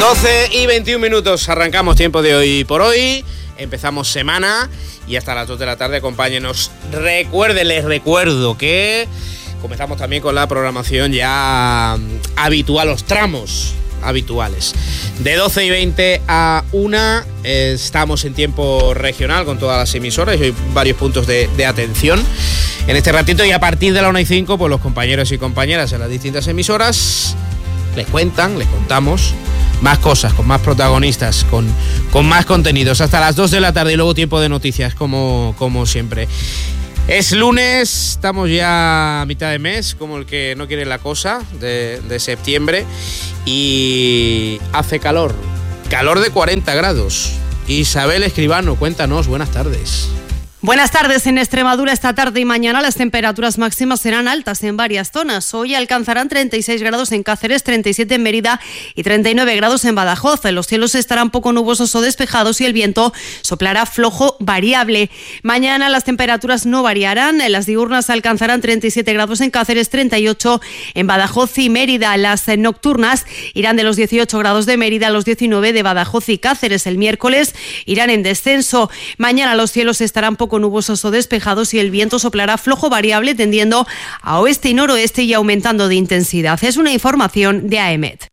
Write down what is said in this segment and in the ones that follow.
12:21, arrancamos Tiempo de Hoy por Hoy, empezamos semana y hasta las 2 de la tarde acompáñenos. Les recuerdo que comenzamos también con la programación ya habitual, los tramos habituales. De 12:20 a 1 estamos en tiempo regional con todas las emisoras y hay varios puntos de atención en este ratito, y a partir de la 1:05 pues los compañeros y compañeras en las distintas emisoras les contamos más cosas, con más protagonistas, con más contenidos, hasta las 2 de la tarde y luego tiempo de noticias como siempre. Es lunes, estamos ya a mitad de mes, como el que no quiere la cosa, de septiembre, y hace calor de 40 grados. Isabel Escribano, cuéntanos, buenas tardes. Buenas tardes. En Extremadura esta tarde y mañana las temperaturas máximas serán altas en varias zonas. Hoy alcanzarán 36 grados en Cáceres, 37 en Mérida y 39 grados en Badajoz. Los cielos estarán poco nubosos o despejados y el viento soplará flojo variable. Mañana las temperaturas no variarán. Las diurnas alcanzarán 37 grados en Cáceres, 38 en Badajoz y Mérida. Las nocturnas irán de los 18 grados de Mérida a los 19 de Badajoz y Cáceres. El miércoles irán en descenso. Mañana los cielos estarán poco nubosos o despejados y el viento soplará flojo variable tendiendo a oeste y noroeste y aumentando de intensidad. Es una información de AEMET.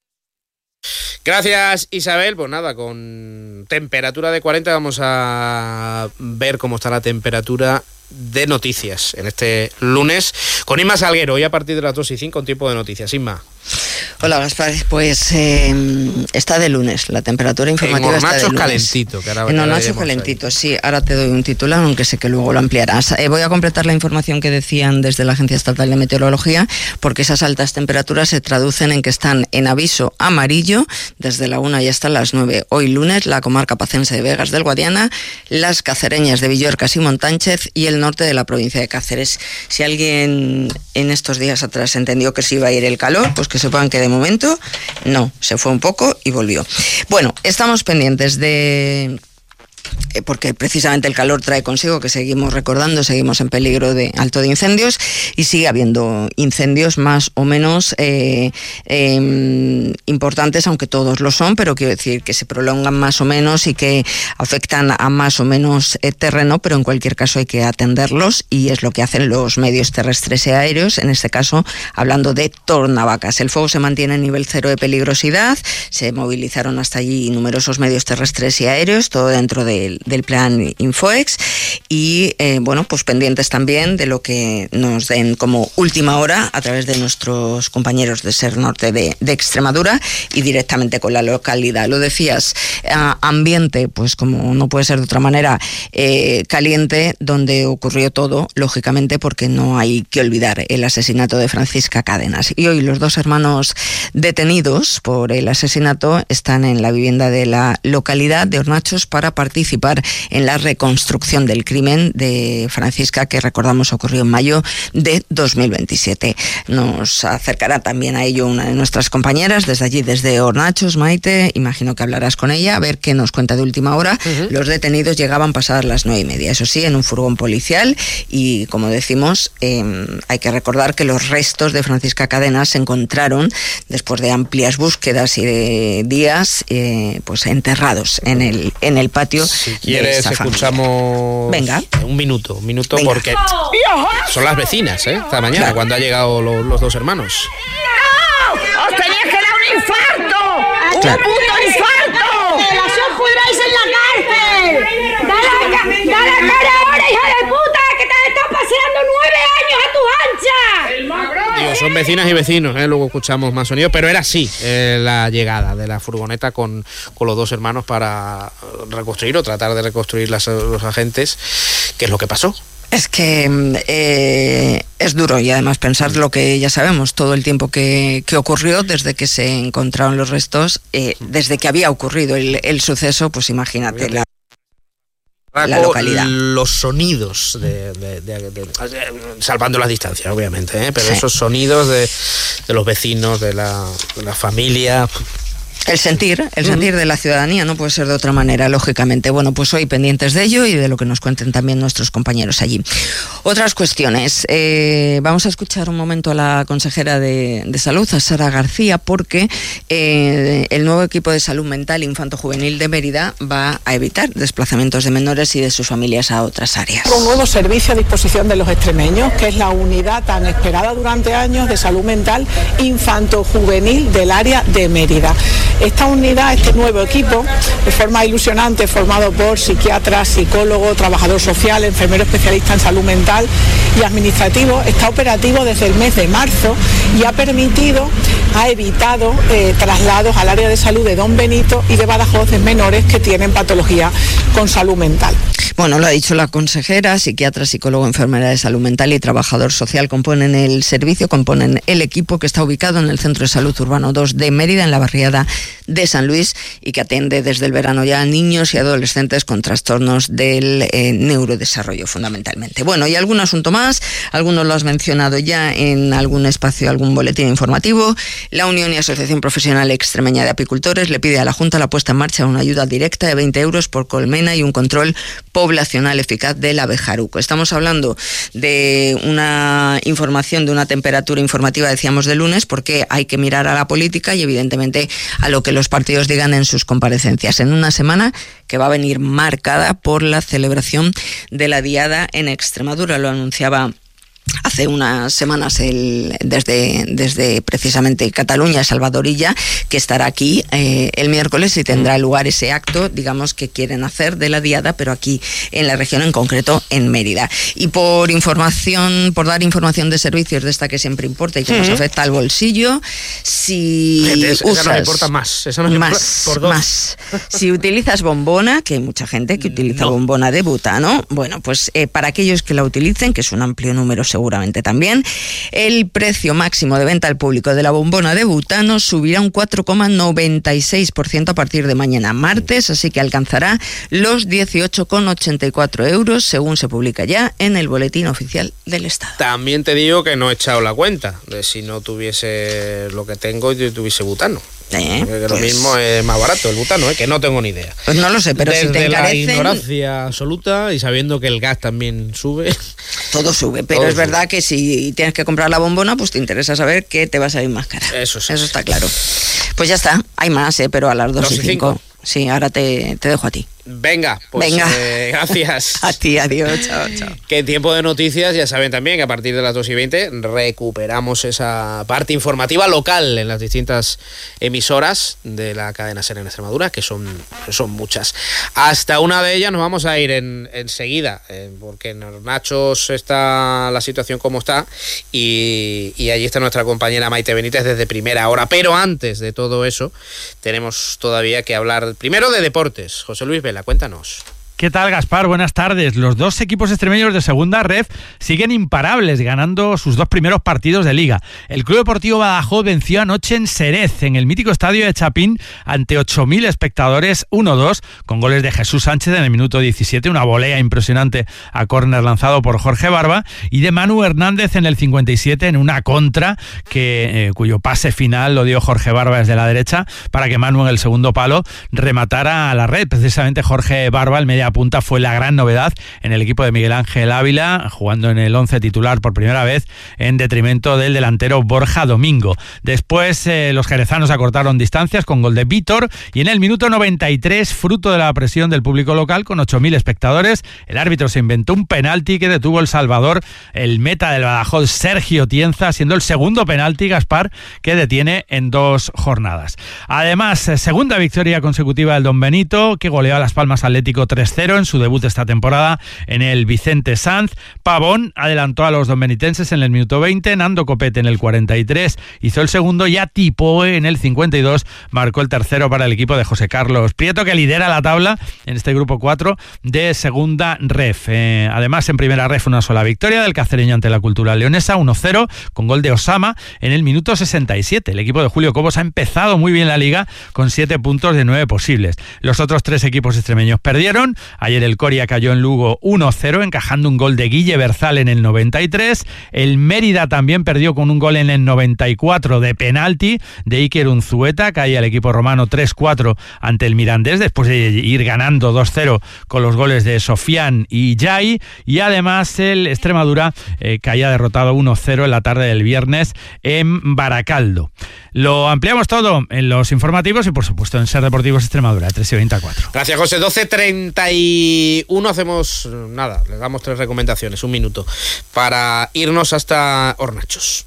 Gracias, Isabel. Pues nada, con temperatura de 40 vamos a ver cómo está la temperatura de noticias en este lunes con Inma Salguero, hoy a partir de las 2:05 en tiempo de noticias. Inma. Hola, Gaspar. Pues está de lunes, la temperatura informativa está de lunes. Calentito. En Hornachos calentito, sí. Ahora te doy un titular, aunque sé que luego lo ampliarás. Voy a completar la información que decían desde la Agencia Estatal de Meteorología, porque esas altas temperaturas se traducen en que están en aviso amarillo desde la 1 y hasta las 9. Hoy lunes, la comarca pacense de Vegas del Guadiana, las cacereñas de Villorcas y Montánchez y el norte de la provincia de Cáceres. Si alguien en estos días atrás entendió que se iba a ir el calor, pues que sepan que de momento no, se fue un poco y volvió. Bueno, estamos pendientes de... porque precisamente el calor trae consigo que seguimos recordando, seguimos en peligro de alto de incendios y sigue habiendo incendios más o menos importantes, aunque todos lo son, pero quiero decir que se prolongan más o menos y que afectan a más o menos terreno, pero en cualquier caso hay que atenderlos y es lo que hacen los medios terrestres y aéreos, en este caso hablando de Tornavacas. El fuego se mantiene en nivel 0 de peligrosidad, se movilizaron hasta allí numerosos medios terrestres y aéreos, todo dentro del plan Infoex y bueno, pues pendientes también de lo que nos den como última hora a través de nuestros compañeros de SER Norte de Extremadura y directamente con la localidad. Lo decías, ambiente, pues como no puede ser de otra manera, caliente, donde ocurrió todo, lógicamente, porque no hay que olvidar el asesinato de Francisca Cadenas. Y hoy los dos hermanos detenidos por el asesinato están en la vivienda de la localidad de Hornachos para participar en la reconstrucción del crimen de Francisca, que recordamos ocurrió en mayo de 2027. Nos acercará también a ello una de nuestras compañeras desde allí, desde Hornachos, Maite, imagino que hablarás con ella, a ver qué nos cuenta de última hora. Los detenidos llegaban pasadas las 9:30, eso sí, en un furgón policial y, como decimos, hay que recordar que los restos de Francisca Cadenas se encontraron después de amplias búsquedas y de días pues enterrados en el patio. Si quieres escuchamos. Venga. Un minuto. Venga. Porque son las vecinas, esta mañana, claro, cuando han llegado los dos hermanos. ¡No! ¡Os teníais que dar un infarto! ¡Un puto infarto! ¡Que las os pudráis en la cárcel! ¡Dale cara ahora, hija de puta! ¡Que te estás paseando 9 años a tu ancha! Digo, son vecinas y vecinos, luego escuchamos más sonido, pero era así la llegada de la furgoneta con los dos hermanos para reconstruir o tratar de reconstruir los agentes. ¿Qué es lo que pasó? Es que es duro y además pensar lo que ya sabemos, todo el tiempo que ocurrió desde que se encontraron los restos, desde que había ocurrido el suceso, pues imagínate la localidad. Los sonidos salvando las distancias, obviamente, pero sí, esos sonidos de los vecinos, de la familia. El sentir de la ciudadanía, no puede ser de otra manera, lógicamente. Bueno, pues hoy pendientes de ello y de lo que nos cuenten también nuestros compañeros allí. Otras cuestiones. Vamos a escuchar un momento a la consejera de Salud, a Sara García, porque el nuevo equipo de salud mental infanto-juvenil de Mérida va a evitar desplazamientos de menores y de sus familias a otras áreas. Un nuevo servicio a disposición de los extremeños, que es la unidad tan esperada durante años de salud mental infanto-juvenil del área de Mérida. Esta unidad, este nuevo equipo, de forma ilusionante, formado por psiquiatras, psicólogos, trabajador social, enfermero especialista en salud mental y administrativo, está operativo desde el mes de marzo y ha evitado traslados al área de salud de Don Benito y de Badajoz de menores que tienen patología con salud mental. Bueno, lo ha dicho la consejera, psiquiatra, psicólogo, enfermera de salud mental y trabajador social componen el servicio, componen el equipo que está ubicado en el Centro de Salud Urbano 2 de Mérida, en la barriada de San Luis, y que atiende desde el verano ya a niños y adolescentes con trastornos del neurodesarrollo fundamentalmente. Bueno, y algún asunto más, algunos lo has mencionado ya en algún espacio, algún boletín informativo. La Unión y Asociación Profesional Extremeña de Apicultores le pide a la Junta la puesta en marcha de una ayuda directa de 20 euros por colmena y un control poblacional eficaz del abejaruco. Estamos hablando de una información, de una temperatura informativa, decíamos, de lunes, porque hay que mirar a la política y evidentemente a lo que los partidos digan en sus comparecencias, en una semana que va a venir marcada por la celebración de la Diada en Extremadura. Lo anunciaba hace unas semanas desde precisamente Cataluña, Salvador Illa, que estará aquí el miércoles y tendrá lugar ese acto, digamos, que quieren hacer de la Diada, pero aquí en la región, en concreto en Mérida. Y por dar información de servicios de esta que siempre importa y que nos afecta al bolsillo, si esa no me importa más, esa no me importa por dos. Más. Si utilizas bombona, que hay mucha gente que utiliza bombona de butano, bueno, pues para aquellos que la utilicen, que es un amplio número seguramente también, el precio máximo de venta al público de la bombona de butano subirá un 4,96% a partir de mañana martes, así que alcanzará los 18,84 euros, según se publica ya en el Boletín Oficial del Estado. También te digo que no he echado la cuenta de si no tuviese lo que tengo y tuviese butano. Que pues lo mismo es más barato el butano, que no tengo ni idea. Pues no lo sé, pero desde si te encarecen... la ignorancia absoluta y sabiendo que el gas también sube. Todo sube, pero es verdad que si tienes que comprar la bombona, pues te interesa saber que te va a salir más cara. Eso sí. Eso está claro. Pues ya está, hay más, pero a las 2:05. Sí, ahora te dejo a ti. Venga, pues gracias. A ti, adiós, chao. Que en tiempo de noticias ya saben también que a partir de las 2:20 recuperamos esa parte informativa local en las distintas emisoras de la cadena SER en Extremadura, que son muchas. Hasta una de ellas nos vamos a ir enseguida, porque en los Nachos está la situación como está y allí está nuestra compañera Maite Benítez desde primera hora. Pero antes de todo eso, tenemos todavía que hablar primero de deportes. José Luis Vela, cuéntanos. ¿Qué tal, Gaspar? Buenas tardes. Los dos equipos extremeños de segunda ref siguen imparables, ganando sus dos primeros partidos de liga. El Club Deportivo Badajoz venció anoche en Xerez, en el mítico estadio de Chapín, ante 8.000 espectadores, 1-2, con goles de Jesús Sánchez en el minuto 17, una volea impresionante a córner lanzado por Jorge Barba, y de Manu Hernández en el 57, en una contra cuyo pase final lo dio Jorge Barba desde la derecha, para que Manu en el segundo palo rematara a la red. Precisamente Jorge Barba, el media punta, fue la gran novedad en el equipo de Miguel Ángel Ávila, jugando en el 11 titular por primera vez en detrimento del delantero Borja Domingo. Después los jerezanos acortaron distancias con gol de Vítor y en el minuto 93, fruto de la presión del público local con 8.000 espectadores, el árbitro se inventó un penalti que detuvo El Salvador, el meta del Badajoz Sergio Tienza, siendo el segundo penalti, Gaspar, que detiene en 2 jornadas. Además, segunda victoria consecutiva del Don Benito, que goleó a Las Palmas Atlético 3-0 en su debut esta temporada en el Vicente Sanz. Pavón adelantó a los donbenitenses en el minuto 20, Nando Copete en el 43 hizo el segundo y Atipoe en el 52 marcó el tercero para el equipo de José Carlos Prieto, que lidera la tabla en este grupo 4 de segunda ref. Además, en primera ref una sola victoria del cacereño ante la Cultural Leonesa, 1-0 con gol de Osama en el minuto 67. El equipo de Julio Cobos ha empezado muy bien la liga con 7 puntos de 9 posibles. Los otros 3 equipos extremeños perdieron. Ayer el Coria cayó en Lugo 1-0, encajando un gol de Guille Berzal en el 93. El Mérida también perdió con un gol en el 94 de penalti de Iker Unzueta. Caía el equipo romano 3-4 ante el Mirandés, después de ir ganando 2-0 con los goles de Sofian y Jai. Y además el Extremadura caía derrotado 1-0 en la tarde del viernes en Baracaldo. Lo ampliamos todo en los informativos y por supuesto en Ser Deportivos Extremadura, 3:24. Gracias, José. 12:31. Hacemos nada, les damos 3 recomendaciones, un minuto, para irnos hasta Hornachos.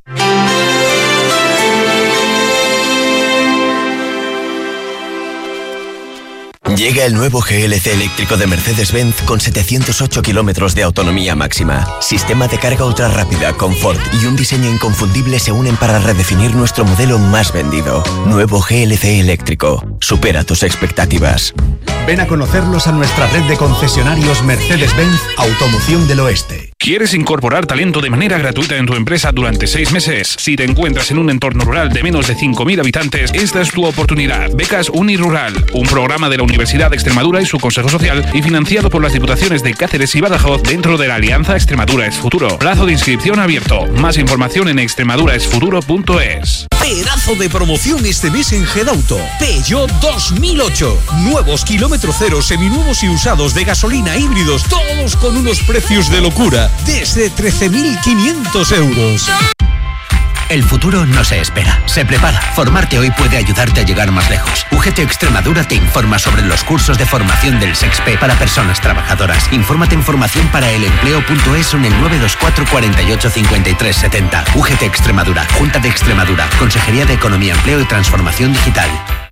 Llega el nuevo GLC eléctrico de Mercedes-Benz con 708 kilómetros de autonomía máxima. Sistema de carga ultra rápida, confort y un diseño inconfundible se unen para redefinir nuestro modelo más vendido. Nuevo GLC eléctrico. Supera tus expectativas. Ven a conocerlos a nuestra red de concesionarios Mercedes-Benz Automoción del Oeste. ¿Quieres incorporar talento de manera gratuita en tu empresa durante 6 meses? Si te encuentras en un entorno rural de menos de 5.000 habitantes, esta es tu oportunidad. Becas Unirural, un programa de la Universidad de Extremadura y su Consejo Social y financiado por las Diputaciones de Cáceres y Badajoz dentro de la Alianza Extremadura es Futuro. Plazo de inscripción abierto. Más información en extremaduraesfuturo.es. Pedazo de promoción este mes en Gedauto. Peugeot 2008. Nuevos kilómetro cero, seminuevos y usados de gasolina híbridos, todos con unos precios de locura. Desde 13.500 euros. El futuro no se espera, se prepara. Formarte hoy puede ayudarte a llegar más lejos. UGT Extremadura te informa sobre los cursos de formación del SEXPE para personas trabajadoras. Infórmate en formacionparaelempleo.es o en el 924 48 53 70. UGT Extremadura, Junta de Extremadura, Consejería de Economía, Empleo y Transformación Digital.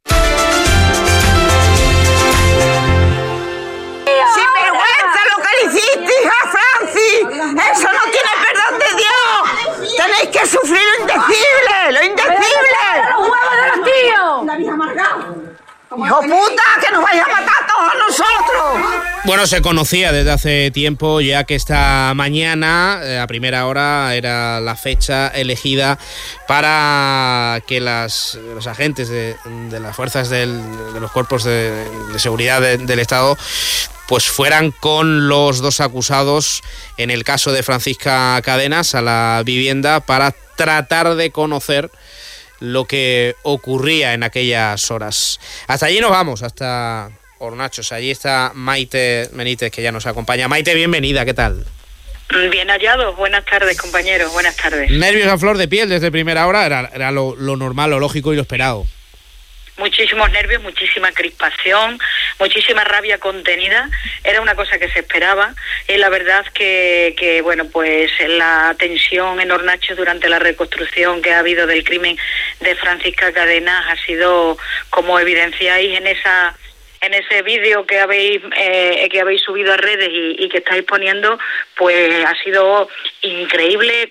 ¡Eso no tiene perdón de Dios! ¡Tenéis que sufrir lo indecible! ¡Lo indecible! ¡Los huevos de los tíos! ¡La vieja amargada! ¡Hijo puta! ¡Que nos vais a matar todos a nosotros! Bueno, se conocía desde hace tiempo ya que esta mañana, a primera hora, era la fecha elegida para que los agentes de las fuerzas de los cuerpos de seguridad del Estado pues fueran con los 2 acusados en el caso de Francisca Cadenas a la vivienda para tratar de conocer lo que ocurría en aquellas horas. Hasta allí nos vamos, hasta Hornachos. Allí está Maite Benítez, que ya nos acompaña. Maite, bienvenida, ¿qué tal? Bien hallados, buenas tardes, compañeros, buenas tardes. Nervios a flor de piel desde primera hora, era lo normal, lo lógico y lo esperado. Muchísimos nervios, muchísima crispación, muchísima rabia contenida. Era una cosa que se esperaba. Y la verdad que bueno, pues la tensión en Hornachos durante la reconstrucción que ha habido del crimen de Francisca Cadenas ha sido, como evidenciáis en ese vídeo que habéis subido a redes y que estáis poniendo, pues ha sido increíble.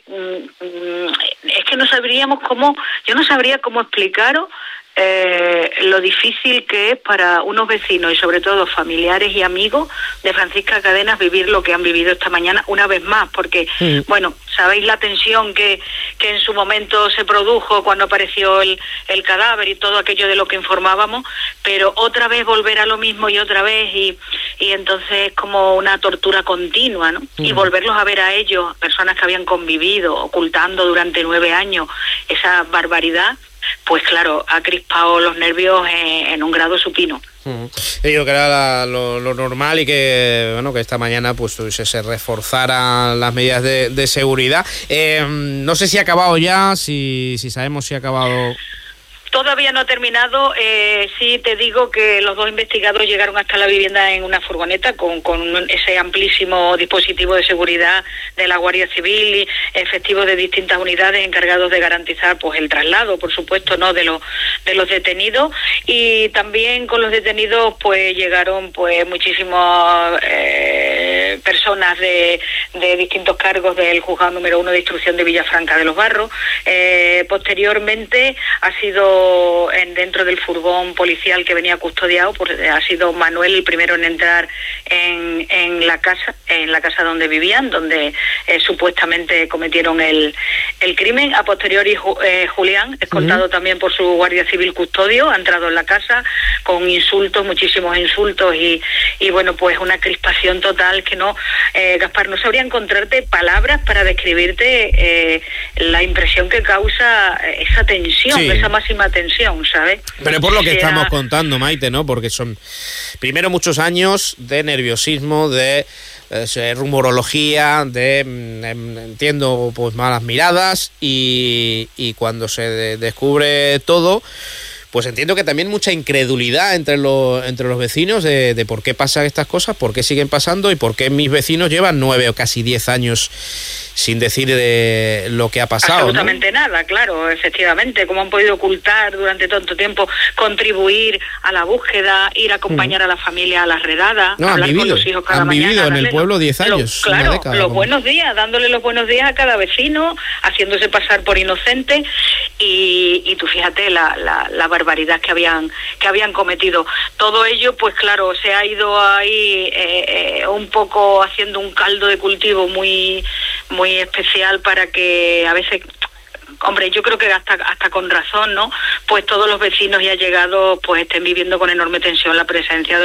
Es que yo no sabría cómo explicaros lo difícil que es para unos vecinos y sobre todo familiares y amigos de Francisca Cadenas vivir lo que han vivido esta mañana una vez más, porque bueno, sabéis la tensión que en su momento se produjo cuando apareció el cadáver y todo aquello de lo que informábamos, pero otra vez volver a lo mismo y otra vez y entonces como una tortura continua, ¿no? Y volverlos a ver a ellos, personas que habían convivido ocultando durante 9 años esa barbaridad, pues claro, ha crispado los nervios en un grado supino. Digo que era lo normal y que bueno, que esta mañana pues se reforzaran las medidas de seguridad. No sé si ha acabado ya, si sabemos si ha acabado. Todavía no ha terminado. Sí te digo que los 2 investigadores llegaron hasta la vivienda en una furgoneta con ese amplísimo dispositivo de seguridad de la Guardia Civil y efectivos de distintas unidades encargados de garantizar pues el traslado, por supuesto, no de los detenidos. Y también con los detenidos pues llegaron pues muchísimos personas de distintos cargos del juzgado número 1 de instrucción de Villafranca de los Barros. Posteriormente ha sido dentro del furgón policial que venía custodiado, ha sido Manuel el primero en entrar en la casa donde vivían, donde supuestamente cometieron el crimen. A posteriori Julián, escoltado también por su guardia civil custodio, ha entrado en la casa con insultos, muchísimos insultos y bueno, pues una crispación total que no, Gaspar, no sabría encontrarte palabras para describirte la impresión que causa esa tensión, esa máxima tensión, ¿sabes? Pero por lo que estamos contando, Maite, ¿no? Porque son primero muchos años de nerviosismo, de rumorología, de entiendo pues malas miradas y cuando se descubre todo, pues entiendo que también mucha incredulidad entre los vecinos de por qué pasan estas cosas, por qué siguen pasando y por qué mis vecinos llevan 9 o casi 10 años sin decir de lo que ha pasado. Absolutamente nada, claro, efectivamente. Cómo han podido ocultar durante tanto tiempo, contribuir a la búsqueda, ir a acompañar a la familia a las redadas, hablar con los hijos cada mañana. Han vivido en el pueblo 10 años. Claro, los buenos días, dándole los buenos días a cada vecino, haciéndose pasar por inocente y tú fíjate la barbaridad que habían cometido. Todo ello, pues claro, se ha ido ahí un poco haciendo un caldo de cultivo muy especial para que a veces, hombre, yo creo que hasta con razón, ¿no? Pues todos los vecinos y allegados pues estén viviendo con enorme tensión la presencia de